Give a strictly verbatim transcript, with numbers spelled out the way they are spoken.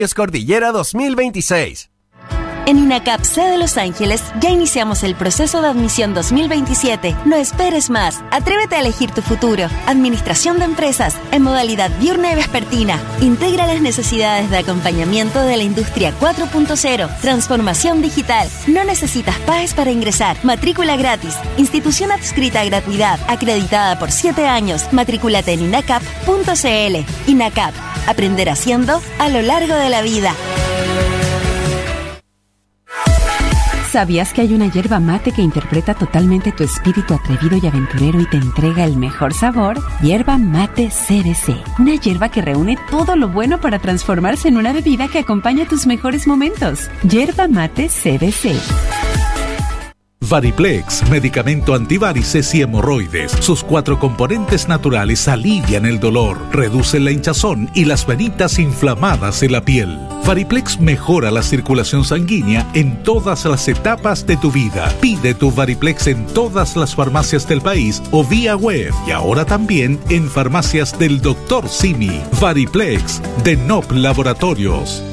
Cordillera dos mil veintiséis. En INACAP C de Los Ángeles ya iniciamos el proceso de admisión dos mil veintisiete. No esperes más. Atrévete a elegir tu futuro. Administración de empresas en modalidad diurna y vespertina. Integra las necesidades de acompañamiento de la industria cuatro punto cero. Transformación digital. No necesitas P A E S para ingresar. Matrícula gratis. Institución adscrita a gratuidad. Acreditada por siete años. Matrículate en inacap punto cl. INACAP. Aprender haciendo a lo largo de la vida. ¿Sabías que hay una yerba mate que interpreta totalmente tu espíritu atrevido y aventurero y te entrega el mejor sabor? Yerba Mate C B C. Una yerba que reúne todo lo bueno para transformarse en una bebida que acompaña tus mejores momentos. Yerba Mate C B C. Variplex, medicamento antivarices y hemorroides. Sus cuatro componentes naturales alivian el dolor, reducen la hinchazón y las venitas inflamadas en la piel. Variplex mejora la circulación sanguínea en todas las etapas de tu vida. Pide tu Variplex en todas las farmacias del país o vía web y ahora también en farmacias del doctor Simi. Variplex de N O P Laboratorios.